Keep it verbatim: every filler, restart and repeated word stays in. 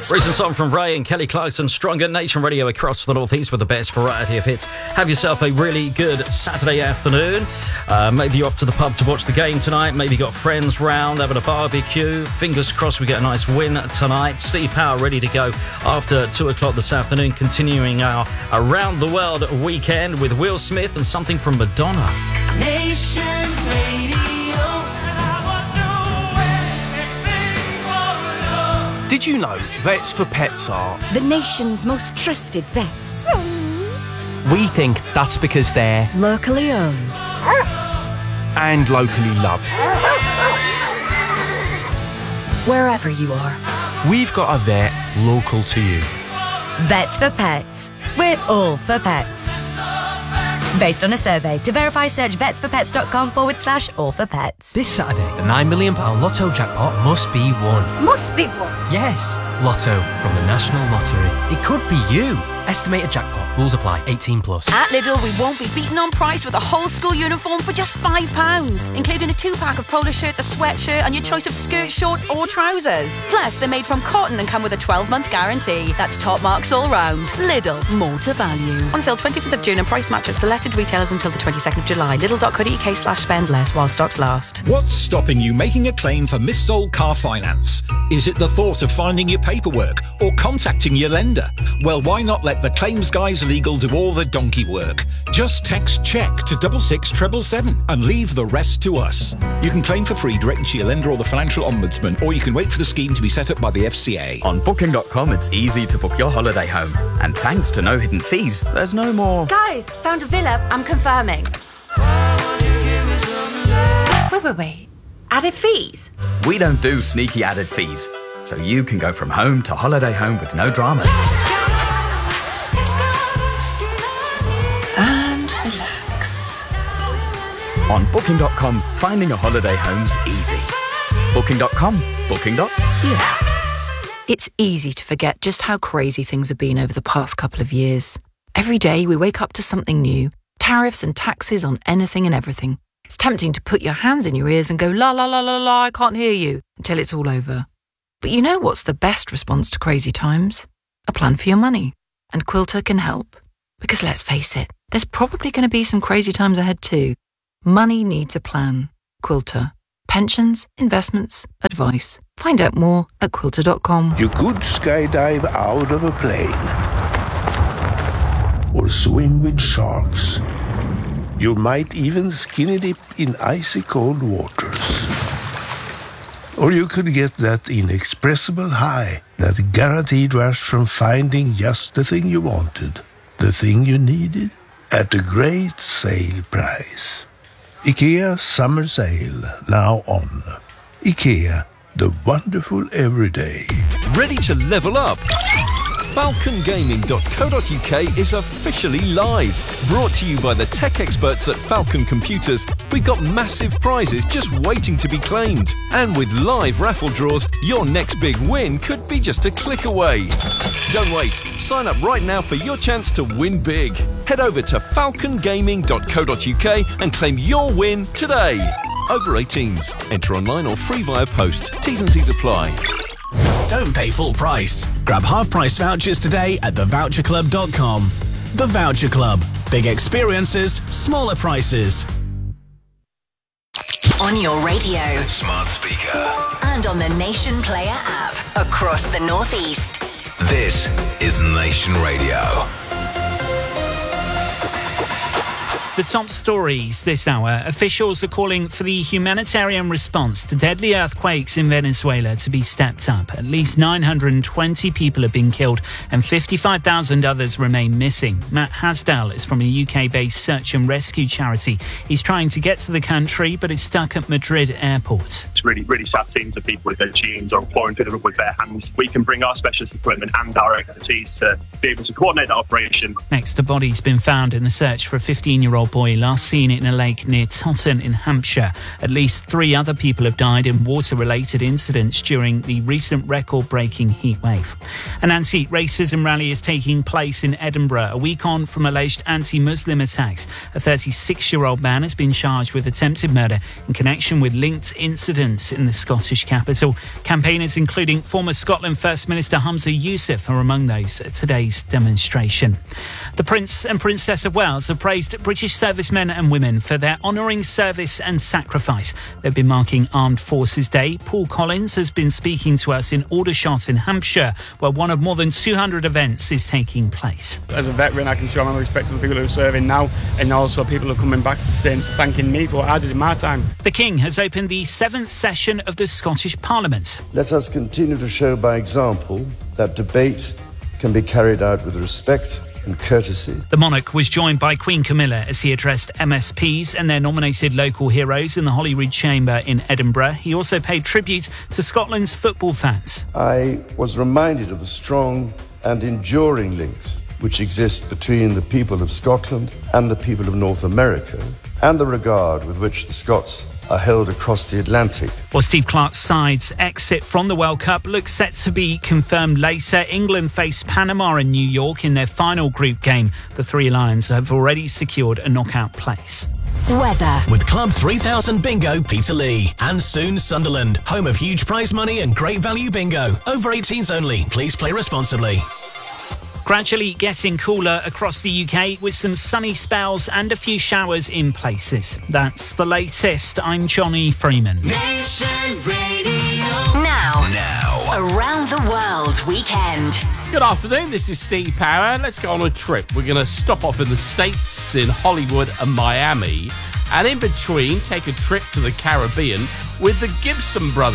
Recent song from Ray and Kelly Clarkson, Stronger. Nation Radio across the northeast with the best variety of hits. Have yourself a really good Saturday afternoon. Uh, maybe you're off to the pub to watch the game tonight. Maybe you got friends round having a barbecue. Fingers crossed we get a nice win tonight. Steve Power ready to go after two o'clock this afternoon, continuing our Around the World weekend with Will Smith and something from Madonna. Nation Radio. Did you know Vets for Pets are the nation's most trusted vets? We think that's because they're locally owned and locally loved. Wherever you are, we've got a vet local to you. Vets for Pets. We're all for pets. Based on a survey. To verify, search vetsforpets.com forward slash all for pets. This Saturday, the nine million pounds Lotto jackpot must be won. Must be won? Yes. Lotto from the National Lottery. It could be you. Estimated jackpot. Rules apply. eighteen plus. At Lidl, we won't be beaten on price with a whole school uniform for just five pounds, including a two-pack of polo shirts, a sweatshirt, and your choice of skirt, shorts, or trousers. Plus, they're made from cotton and come with a twelve-month guarantee. That's top marks all round. Lidl, more to value. On sale twenty-fifth of June and price match at selected retailers until the twenty-second of July. Lidl.co.uk slash spend less while stocks last. What's stopping you making a claim for missold car finance? Is it the thought of finding your paperwork or contacting your lender? Well, why not let the Claims Guys Legal do all the donkey work? Just text CHECK to double six treble seven and leave the rest to us. You can claim for free directly to your lender or the Financial Ombudsman, or you can wait for the scheme to be set up by the F C A. On Booking dot com, it's easy to book your holiday home. And thanks to no hidden fees, there's no more... Guys, found a villa. I'm confirming. Wait, wait, wait. Added fees? We don't do sneaky added fees, so you can go from home to holiday home with no dramas. And relax. On Booking dot com, finding a holiday home's easy. Booking dot com. Booking. Yeah. It's easy to forget just how crazy things have been over the past couple of years. Every day we wake up to something new. Tariffs and taxes on anything and everything. It's tempting to put your hands in your ears and go, la la la la la, I can't hear you, until it's all over. But you know what's the best response to crazy times? A plan for your money. And Quilter can help. Because let's face it, there's probably going to be some crazy times ahead too. Money needs a plan. Quilter. Pensions, investments, advice. Find out more at quilter dot com. You could skydive out of a plane. Or swim with sharks. You might even skinny dip in icy cold waters. Or you could get that inexpressible high, that guaranteed rush from finding just the thing you wanted, the thing you needed, at a great sale price. IKEA Summer Sale, now on. IKEA, the wonderful everyday. Ready to level up? falcon gaming dot co dot uk is officially live. Brought to you by the tech experts at Falcon Computers, we've got massive prizes just waiting to be claimed. And with live raffle draws, your next big win could be just a click away. Don't wait. Sign up right now for your chance to win big. Head over to falcon gaming dot co dot uk and claim your win today. Over eighteens. Enter online or free via post. T's and C's apply. Don't pay full price. Grab half-price vouchers today at the voucher club dot com. The Voucher Club. Big experiences, smaller prices. On your radio. Smart speaker. And on the Nation Player app. Across the Northeast. This is Nation Radio. The top stories this hour. Officials are calling for the humanitarian response to deadly earthquakes in Venezuela to be stepped up. At least nine hundred twenty people have been killed and fifty-five thousand others remain missing. Matt Hasdell is from a U K-based search and rescue charity. He's trying to get to the country but is stuck at Madrid airport. It's really, really sad seeing some people with their jeans or pouring through them with their hands. We can bring our specialist equipment and our expertise to be able to coordinate that operation. Next, a body's been found in the search for a fifteen-year-old twelve-year-old boy last seen in a lake near Totton in Hampshire. At least three other people have died in water-related incidents during the recent record-breaking heatwave. An anti-racism rally is taking place in Edinburgh, a week on from alleged anti-Muslim attacks. A thirty-six-year-old man has been charged with attempted murder in connection with linked incidents in the Scottish capital. Campaigners, including former Scotland First Minister Humza Yousaf, are among those at today's demonstration. The Prince and Princess of Wales have praised British servicemen and women for their honouring service and sacrifice. They've been marking Armed Forces Day. Paul Collins has been speaking to us in Aldershot in Hampshire, where one of more than two hundred events is taking place. As a veteran, I can show my respect to the people who are serving now, and also people who are coming back saying, thanking me for what I did in my time. The King has opened the seventh session of the Scottish Parliament. Let us continue to show by example that debate can be carried out with respect and courtesy. The monarch was joined by Queen Camilla as he addressed M S Ps and their nominated local heroes in the Holyrood Chamber in Edinburgh. He also paid tribute to Scotland's football fans. I was reminded of the strong and enduring links which exist between the people of Scotland and the people of North America, and the regard with which the Scots are held across the Atlantic. Well, Steve Clarke's side's exit from the World Cup looks set to be confirmed later. England face Panama in New York in their final group game. The Three Lions have already secured a knockout place. Weather. With Club three thousand Bingo, Peterlee. And soon Sunderland, home of huge prize money and great value bingo. Over eighteens only. Please play responsibly. Gradually getting cooler across the U K with some sunny spells and a few showers in places. That's the latest. I'm Johnny Freeman. Nation Radio. Now. Now. Around the World Weekend. Good afternoon, this is Steve Power. Let's go on a trip. We're going to stop off in the States, in Hollywood and Miami, and in between take a trip to the Caribbean with the Gibson Brothers.